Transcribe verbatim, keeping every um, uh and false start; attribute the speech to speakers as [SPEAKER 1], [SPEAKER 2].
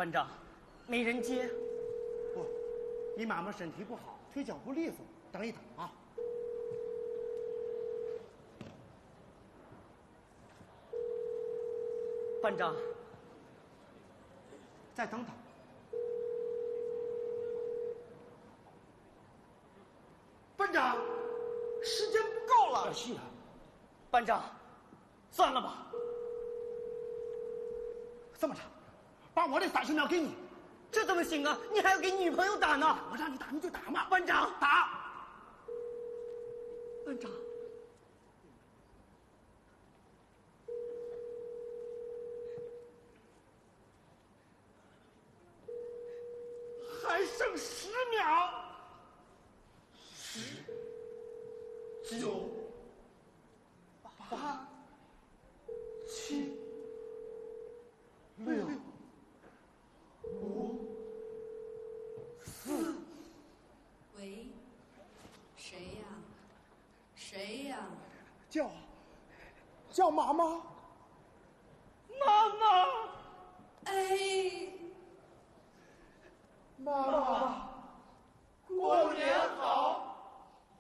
[SPEAKER 1] 班长，没人接。
[SPEAKER 2] 不，你妈妈身体不好，腿脚不利索，等一等啊。
[SPEAKER 1] 班长，
[SPEAKER 2] 再等等。班长，时间不够了。是啊，
[SPEAKER 1] 班长，算了吧。
[SPEAKER 2] 这么着，把我的三十秒给你。
[SPEAKER 1] 这怎么行啊？你还要给女朋友打呢。
[SPEAKER 2] 我让你打你就打嘛。
[SPEAKER 1] 班长，
[SPEAKER 2] 打。
[SPEAKER 1] 班长。
[SPEAKER 2] 还剩十秒。十、九、八、七、六、五、四。
[SPEAKER 3] 喂，谁呀？谁呀？
[SPEAKER 2] 叫，叫妈妈。
[SPEAKER 1] 妈妈。
[SPEAKER 3] 哎。